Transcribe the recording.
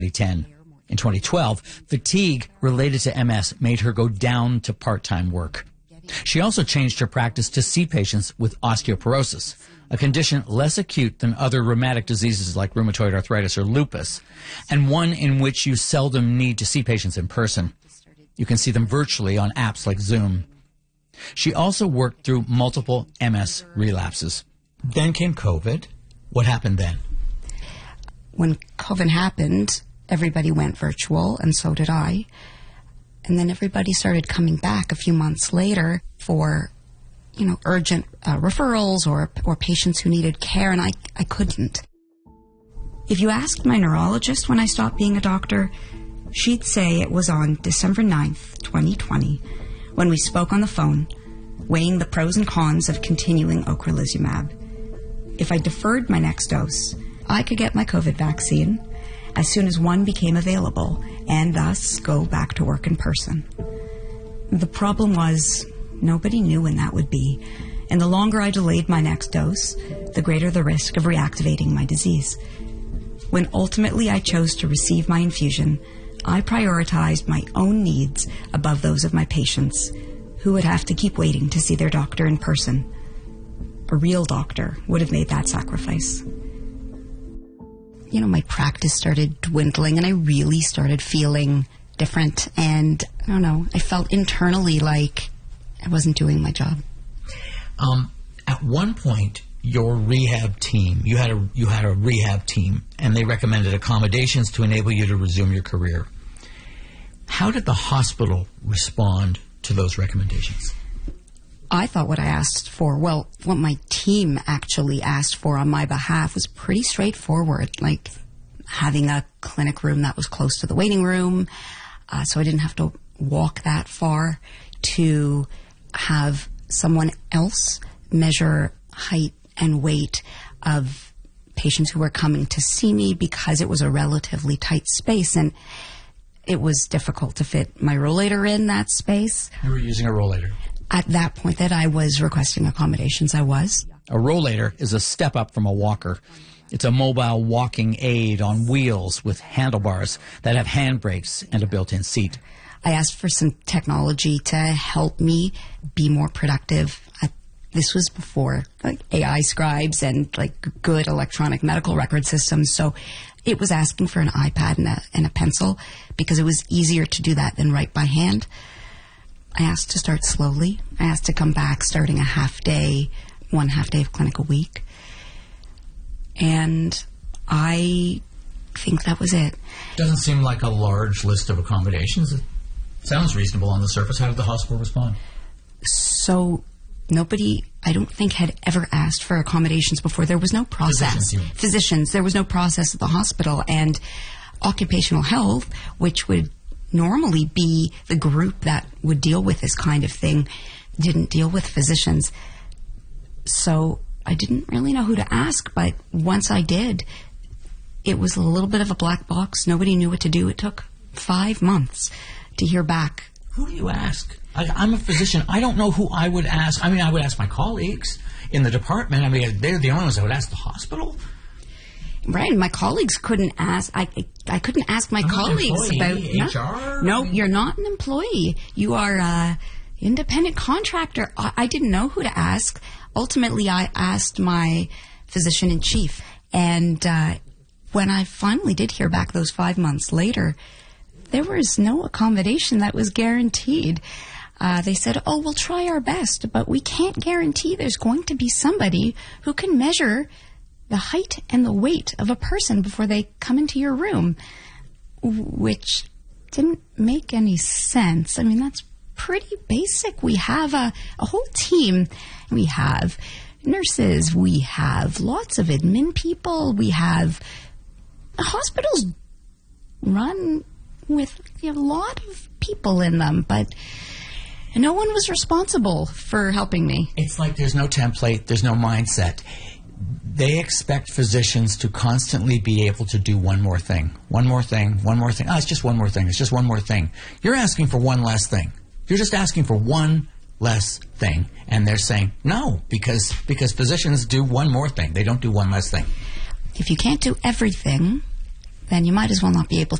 2010. In 2012, fatigue related to MS made her go down to part-time work. She also changed her practice to see patients with osteoporosis, a condition less acute than other rheumatic diseases like rheumatoid arthritis or lupus, and one in which you seldom need to see patients in person. You can see them virtually on apps like Zoom. She also worked through multiple MS relapses. Then came COVID. What happened then? When COVID happened, everybody went virtual, and so did I. And then everybody started coming back a few months later for, urgent referrals or patients who needed care, and I couldn't. If you asked my neurologist when I stopped being a doctor, she'd say it was on December 9th, 2020, when we spoke on the phone, weighing the pros and cons of continuing ocrelizumab. If I deferred my next dose, I could get my COVID vaccine as soon as one became available, and thus go back to work in person. The problem was, nobody knew when that would be, and the longer I delayed my next dose, the greater the risk of reactivating my disease. When ultimately I chose to receive my infusion, I prioritized my own needs above those of my patients, who would have to keep waiting to see their doctor in person. A real doctor would have made that sacrifice. My practice started dwindling, and I really started feeling different. And I don't know, I felt internally like I wasn't doing my job. At one point, your rehab team, you had a rehab team, and they recommended accommodations to enable you to resume your career. How did the hospital respond to those recommendations? I thought what my team actually asked for on my behalf was pretty straightforward, like having a clinic room that was close to the waiting room, so I didn't have to walk that far, to have someone else measure height and weight of patients who were coming to see me, because it was a relatively tight space, and it was difficult to fit my rollator in that space. You were using a rollator? At that point that I was requesting accommodations, I was. A rollator is a step up from a walker. It's a mobile walking aid on wheels with handlebars that have handbrakes and a built-in seat. I asked for some technology to help me be more productive. This was before AI scribes and good electronic medical record systems, so it was asking for an iPad and a pencil, because it was easier to do that than write by hand. I asked to start slowly. I asked to come back starting one half day of clinic a week. And I think that was it. Doesn't seem like a large list of accommodations. It sounds reasonable on the surface. How did the hospital respond? So nobody, I don't think, had ever asked for accommodations before. There was no process. Physicians. There was no process at the hospital. And occupational health, which would normally be the group that would deal with this kind of thing, didn't deal with physicians. So I didn't really know who to ask, but once I did, it was a little bit of a black box. Nobody knew what to do. It took 5 months to hear back. Who do you ask? I'm a physician. I don't know who I would ask. I would ask my colleagues in the department. They're the only ones I would ask the hospital. Right, my colleagues couldn't ask. I couldn't ask my colleagues about HR. No, you're not an employee. You are an independent contractor. I didn't know who to ask. Ultimately, I asked my physician in chief, and when I finally did hear back those 5 months later, there was no accommodation that was guaranteed. They said, we'll try our best, but we can't guarantee there's going to be somebody who can measure the height and the weight of a person before they come into your room, which didn't make any sense. That's pretty basic. We have a whole team. We have nurses. We have lots of admin people. We have hospitals run with a lot of people in them, but no one was responsible for helping me. It's like there's no template, there's no mindset. They expect physicians to constantly be able to do one more thing. One more thing, one more thing. It's just one more thing. It's just one more thing. You're asking for one less thing. You're just asking for one less thing. And they're saying no, because physicians do one more thing. They don't do one less thing. If you can't do everything, then you might as well not be able